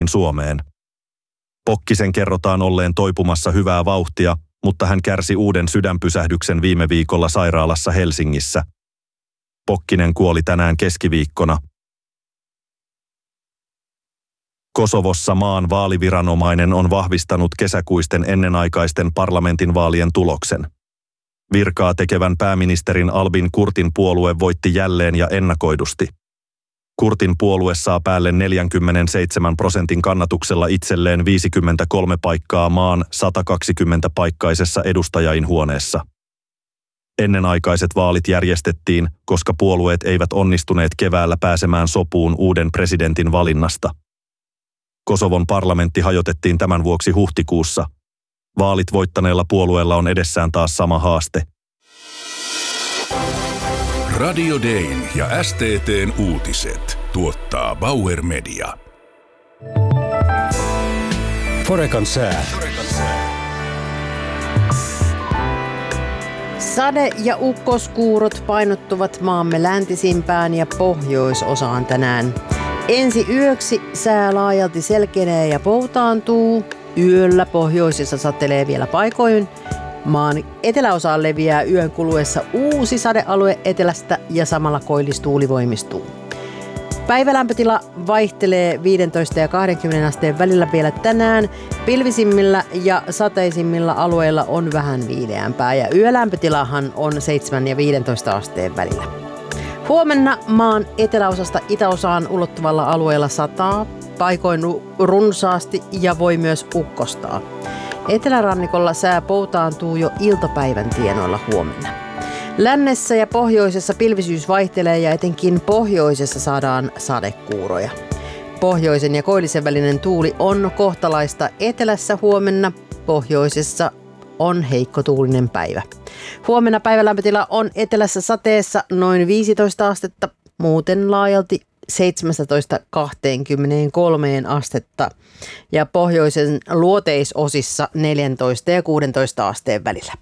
Suomeen. Pokkisen kerrotaan olleen toipumassa hyvää vauhtia, mutta hän kärsi uuden sydänpysähdyksen viime viikolla sairaalassa Helsingissä. Pokkinen kuoli tänään keskiviikkona. Kosovossa maan vaaliviranomainen on vahvistanut kesäkuisten ennenaikaisten parlamentinvaalien tuloksen. Virkaa tekevän pääministerin Albin Kurtin puolue voitti jälleen ja ennakoidusti. Kurtin puolue saa päälle 47% kannatuksella itselleen 53 paikkaa maan 120-paikkaisessa edustajainhuoneessa. Ennenaikaiset vaalit järjestettiin, koska puolueet eivät onnistuneet keväällä pääsemään sopuun uuden presidentin valinnasta. Kosovon parlamentti hajotettiin tämän vuoksi huhtikuussa. Vaalit voittaneella puolueella on edessään taas sama haaste. Radio Dayn ja STT:n uutiset tuottaa Bauer Media. Forekan sää. Sade- ja ukkoskuurot painottuvat maamme läntisimpään ja pohjoisosaan tänään. Ensi yöksi sää laajalti selkenee ja poutaantuu. Yöllä pohjoisessa satelee vielä paikoin. Maan eteläosaan leviää yön kuluessa uusi sadealue etelästä ja samalla koillistuuli voimistuu. Päivälämpötila vaihtelee 15 ja 20 asteen välillä vielä tänään. Pilvisimmillä ja sateisimmilla alueilla on vähän viileämpää ja yölämpötilahan on 7 ja 15 asteen välillä. Huomenna maan eteläosasta itäosaan ulottuvalla alueella sataa, paikoin runsaasti ja voi myös ukkostaa. Etelärannikolla sää poutaantuu jo iltapäivän tienoilla huomenna. Lännessä ja pohjoisessa pilvisyys vaihtelee ja etenkin pohjoisessa saadaan sadekuuroja. Pohjoisen ja koillisen välinen tuuli on kohtalaista etelässä huomenna, pohjoisessa on heikkotuulinen päivä. Huomenna päivälämpötila on etelässä sateessa noin 15 astetta, muuten laajalti 17-23 astetta ja pohjoisen luoteisosissa 14 ja 16 asteen välillä.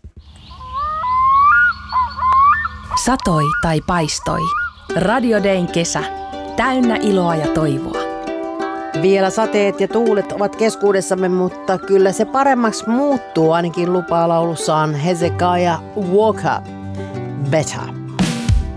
Satoi tai paistoi. Radio Dayn kesä. Täynnä iloa ja toivoa. Vielä sateet ja tuulet ovat keskuudessamme, mutta kyllä se paremmaksi muuttuu, ainakin lupaa laulussaan Hezekiah Walker. Better.